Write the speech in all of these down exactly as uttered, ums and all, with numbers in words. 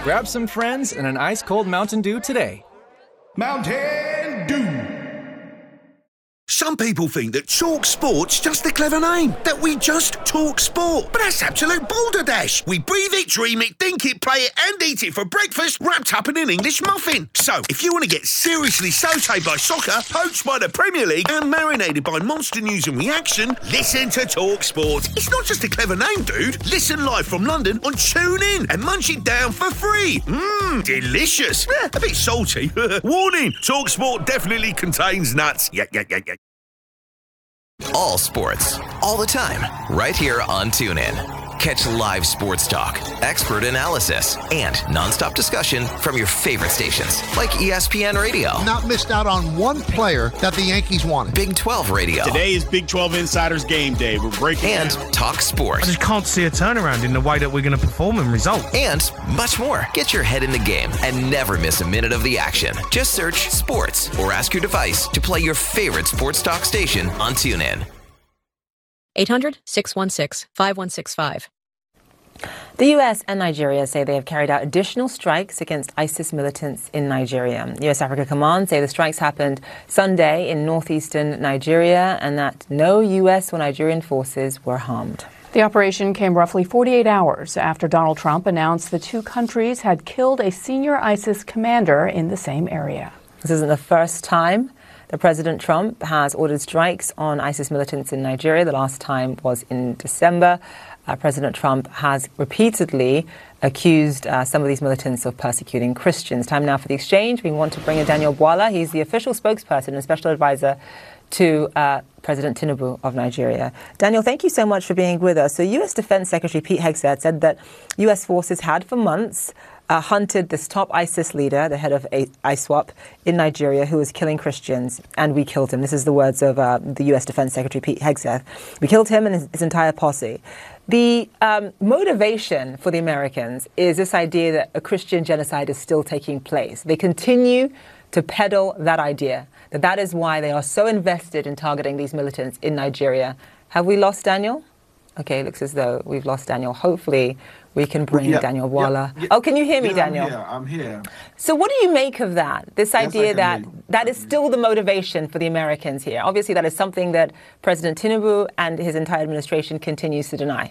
Grab some friends and an ice-cold Mountain Dew today. Mountain Dew. Some people think that Talk Sport's just a clever name, that we just talk sport. But that's absolute balderdash. We breathe it, dream it, think it, play it, and eat it for breakfast, wrapped up in an English muffin. So, if you want to get seriously sautéed by soccer, poached by the Premier League, and marinated by monster news and reaction, listen to Talk Sport. It's not just a clever name, dude. Listen live from London on TuneIn and munch it down for free. Mmm, delicious. Eh, a bit salty. Warning, Talk Sport definitely contains nuts. Yeah, yeah, yeah, yeah. All sports, all the time, right here on TuneIn. Catch live sports talk, expert analysis, and nonstop discussion from your favorite stations, like E S P N Radio. Not missed out on one player that the Yankees wanted. Big twelve Radio. Today is Big twelve Insiders Game Day. We're breaking And down. Talk Sports. I just can't see a turnaround in the way that we're going to perform and result. And much more. Get your head in the game and never miss a minute of the action. Just search sports or ask your device to play your favorite sports talk station on TuneIn. eight hundred, six one six, five one six five. The U S and Nigeria say they have carried out additional strikes against ISIS militants in Nigeria. U S Africa Command say the strikes happened Sunday in northeastern Nigeria and that no U S or Nigerian forces were harmed. The operation came roughly forty-eight hours after Donald Trump announced the two countries had killed a senior ISIS commander in the same area. This isn't the first time that President Trump has ordered strikes on ISIS militants in Nigeria. The last time was in December. Uh, President Trump has repeatedly accused uh, some of these militants of persecuting Christians. Time now for the exchange. We want to bring in Daniel Bwala. He's the official spokesperson and special advisor to uh, President Tinubu of Nigeria. Daniel, thank you so much for being with us. So U S Defense Secretary Pete Hegseth said that U S forces had for months uh, hunted this top ISIS leader, the head of I SWAP in Nigeria, who was killing Christians, and we killed him. This is the words of uh, the U S Defense Secretary Pete Hegseth. We killed him and his, his entire posse. The um, motivation for the Americans is this idea that a Christian genocide is still taking place. They continue to peddle that idea, that that is why they are so invested in targeting these militants in Nigeria. Have we lost Daniel? Okay, it looks as though we've lost Daniel. Hopefully we can bring yeah, Daniel Bwala. Yeah, yeah, oh, can you hear me, yeah, Daniel? I'm here, I'm here. So what do you make of that? This Yes, idea that hear you. that is still the motivation for the Americans here. Obviously, that is something that President Tinubu and his entire administration continues to deny.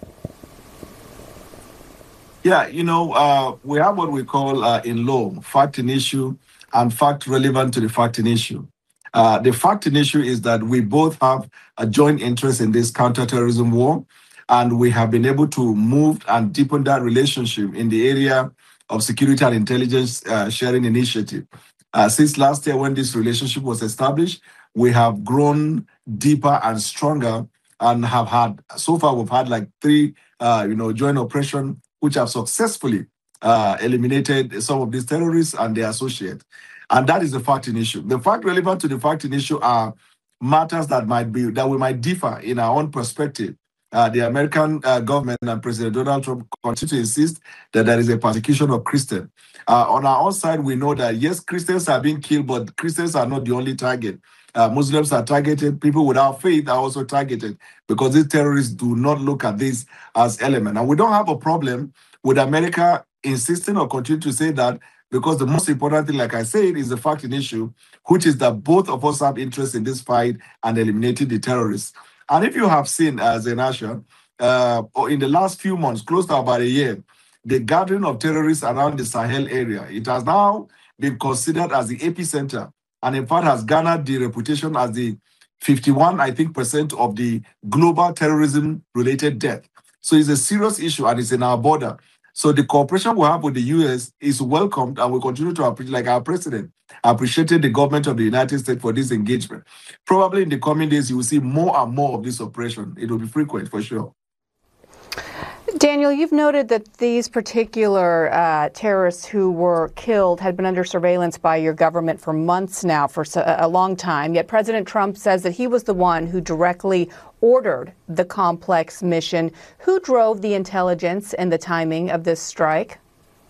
Yeah, you know, uh, we have what we call uh, in law, fact in issue and fact relevant to the fact in issue. Uh, the fact in issue is that we both have a joint interest in this counterterrorism war, and we have been able to move and deepen that relationship in the area of security and intelligence uh, sharing initiative. Uh, since last year, when this relationship was established, we have grown deeper and stronger and have had, so far we've had like three, uh, you know, joint operations which have successfully uh, eliminated some of these terrorists and their associates. And that is the fact in issue. The fact relevant to the fact in issue are matters that might be, that we might differ in our own perspective. Uh, the American uh, government and President Donald Trump continue to insist that there is a persecution of Christians. Uh, on our own side, we know that, yes, Christians are being killed, but Christians are not the only target. Uh, Muslims are targeted. People without faith are also targeted because these terrorists do not look at this as element. And we don't have a problem with America insisting or continue to say that, because the most important thing, like I said, is the fact in issue, which is that both of us have interest in this fight and eliminating the terrorists. And if you have seen, as uh, Zenasha, uh, in the last few months, close to about a year, the gathering of terrorists around the Sahel area, it has now been considered as the epicenter, and in fact has garnered the reputation as the fifty-one, I think, percent of the global terrorism-related death. So it's a serious issue, and it's in our border. So the cooperation we have with the U S is welcomed, and we continue to appreciate, like our president appreciated the government of the United States for this engagement. Probably in the coming days, you will see more and more of this operation. It will be frequent for sure. Daniel, you've noted that these particular uh, terrorists who were killed had been under surveillance by your government for months now, for a long time. Yet President Trump says that he was the one who directly ordered the complex mission. Who drove the intelligence and the timing of this strike?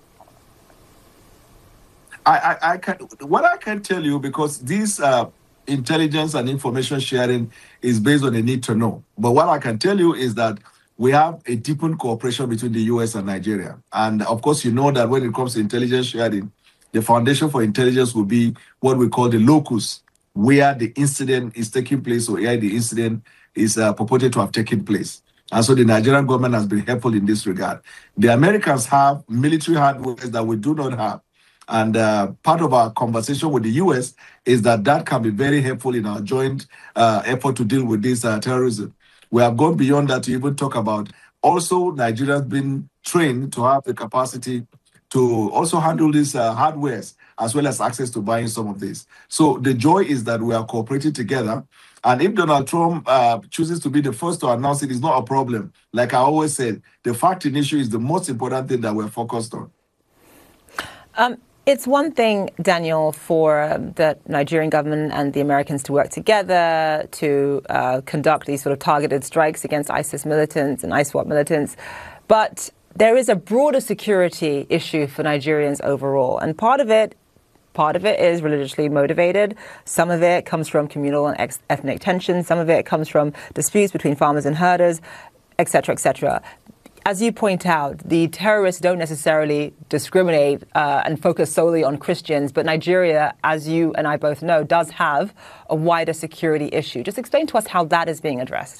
I, I, I can, what I can tell you, because this uh, intelligence and information sharing is based on a need to know. But what I can tell you is that we have a deepened cooperation between the U S and Nigeria. And of course, you know that when it comes to intelligence sharing, the foundation for intelligence will be what we call the locus, where the incident is taking place or where the incident is uh, purported to have taken place. And so the Nigerian government has been helpful in this regard. The Americans have military hardware that we do not have. And uh, part of our conversation with the U S is that that can be very helpful in our joint uh, effort to deal with this uh, terrorism. We have gone beyond that to even talk about also Nigerians being trained to have the capacity to also handle these uh, hardwares as well as access to buying some of this. So the joy is that we are cooperating together. And if Donald Trump uh, chooses to be the first to announce it, it's not a problem. Like I always said, the fact-in issue is the most important thing that we're focused on. Um, it's one thing, Daniel, for the Nigerian government and the Americans to work together to uh, conduct these sort of targeted strikes against ISIS militants and ISWAP militants. But there is a broader security issue for Nigerians overall. And part of it Part of it is religiously motivated. Some of it comes from communal and ex- ethnic tensions. Some of it comes from disputes between farmers and herders, et cetera, et cetera. As you point out, the terrorists don't necessarily discriminate uh, and focus solely on Christians, but Nigeria, as you and I both know, does have a wider security issue. Just explain to us how that is being addressed.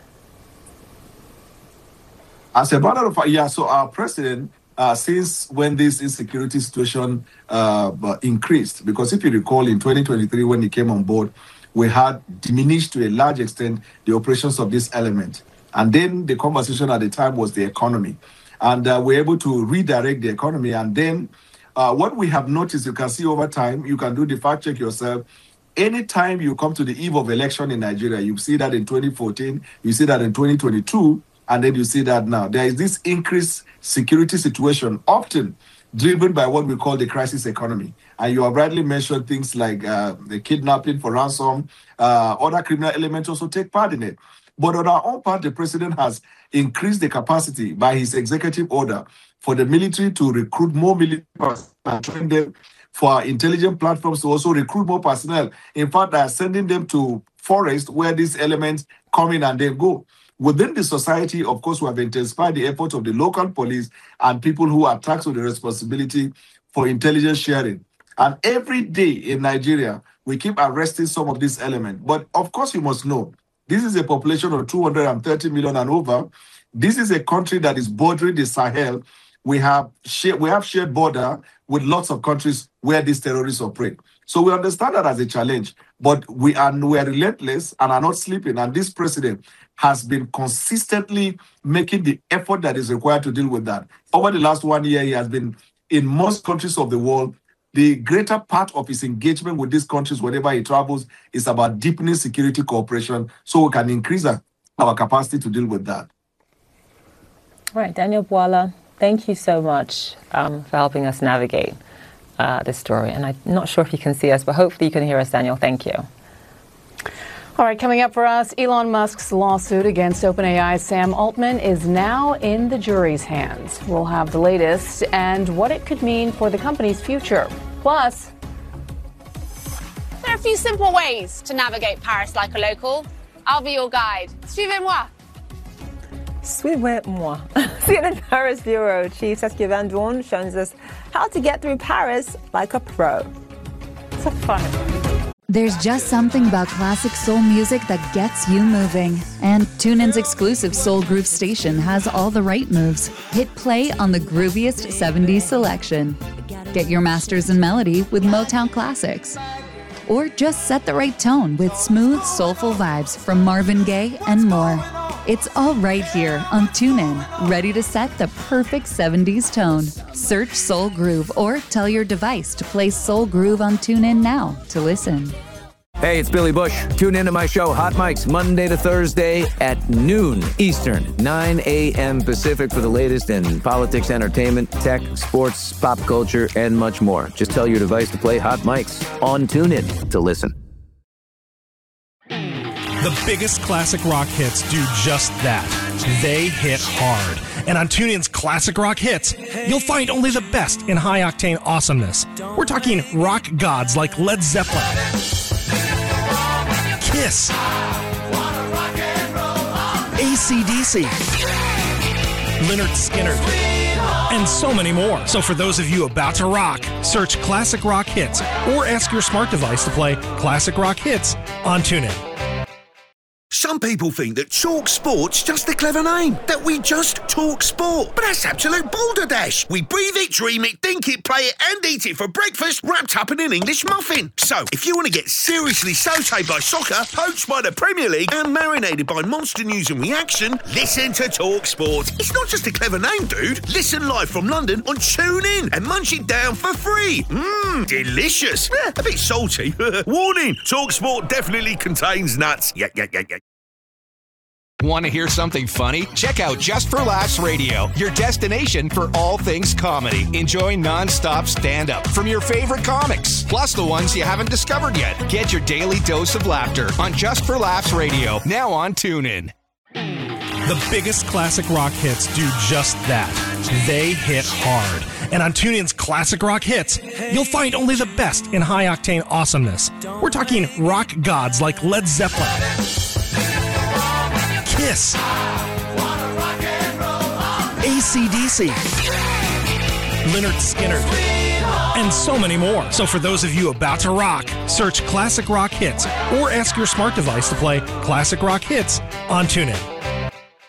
As a matter of fact, yeah, so our president, Uh, since when this insecurity situation uh, increased, because if you recall in twenty twenty-three when he came on board, we had diminished to a large extent the operations of this element. And then the conversation at the time was the economy. And uh, we're able to redirect the economy. And then uh, what we have noticed, you can see over time, you can do the fact check yourself. Anytime you come to the eve of election in Nigeria, you see that in twenty fourteen, you see that in twenty twenty-two, and then you see that now. There is this increased security situation, often driven by what we call the crisis economy. And you have rightly mentioned things like uh, the kidnapping for ransom. Uh, other criminal elements also take part in it. But on our own part, the president has increased the capacity by his executive order for the military to recruit more military personnel and train them, for our intelligence platforms to also recruit more personnel. In fact, they are sending them to forests where these elements come in and then go. Within the society, of course, we have intensified the efforts of the local police and people who are tasked with the responsibility for intelligence sharing. And every day in Nigeria, we keep arresting some of these elements. But of course, you must know, this is a population of two hundred thirty million and over. This is a country that is bordering the Sahel. We have share, we have shared border with lots of countries where these terrorists operate. So we understand that as a challenge, but we are, we are relentless and are not sleeping. And this president has been consistently making the effort that is required to deal with that. Over the last one year, he has been in most countries of the world. The greater part of his engagement with these countries, whenever he travels, is about deepening security cooperation so we can increase our, our capacity to deal with that. All right, Daniel Bwala, thank you so much um, for helping us navigate uh, this story. And I'm not sure if you can see us, but hopefully you can hear us, Daniel. Thank you. All right, coming up for us, Elon Musk's lawsuit against OpenAI's Sam Altman is now in the jury's hands. We'll have the latest and what it could mean for the company's future. Plus, there are a few simple ways to navigate Paris like a local. I'll be your guide. Suivez-moi. Suivez-moi. C N N Paris Bureau Chief Saskia Van Doorn shows us how to get through Paris like a pro. It's a fun. There's just something about classic soul music that gets you moving. And TuneIn's exclusive Soul Groove station has all the right moves. Hit play on the grooviest seventies selection. Get your masters in melody with Motown classics. Or just set the right tone with smooth, soulful vibes from Marvin Gaye and more. It's all right here on TuneIn, ready to set the perfect seventies tone. Search Soul Groove or tell your device to play Soul Groove on TuneIn now to listen. Hey, it's Billy Bush. Tune in to my show, Hot Mics, Monday to Thursday at noon Eastern, nine a.m. Pacific for the latest in politics, entertainment, tech, sports, pop culture, and much more. Just tell your device to play Hot Mics on TuneIn to listen. The biggest classic rock hits do just that. They hit hard. And on TuneIn's Classic Rock Hits, you'll find only the best in high-octane awesomeness. We're talking rock gods like Led Zeppelin, Kiss, A C D C, Lynyrd Skynyrd, and so many more. So for those of you about to rock, search Classic Rock Hits or ask your smart device to play Classic Rock Hits on TuneIn. Some people think that Talk Sport's just a clever name, that we just talk sport. But that's absolute balderdash. We breathe it, dream it, think it, play it, and eat it for breakfast, wrapped up in an English muffin. So, if you want to get seriously sautéed by soccer, poached by the Premier League, and marinated by monster news and reaction, listen to Talk Sport. It's not just a clever name, dude. Listen live from London on TuneIn and munch it down for free. Mmm, delicious. Eh, a bit salty. Warning, Talk Sport definitely contains nuts. Yeah, yeah, yeah, yeah. Want to hear something funny? Check out Just for Laughs Radio, your destination for all things comedy. Enjoy non-stop stand-up from your favorite comics, plus the ones you haven't discovered yet. Get your daily dose of laughter on Just for Laughs Radio, now on TuneIn. The biggest classic rock hits do just that. They hit hard. And on TuneIn's Classic Rock Hits, you'll find only the best in high-octane awesomeness. We're talking rock gods like Led Zeppelin, Kiss, A C D C, Lynyrd Skynyrd, and so many more. So for those of you about to rock, search Classic Rock Hits or ask your smart device to play Classic Rock Hits on TuneIn.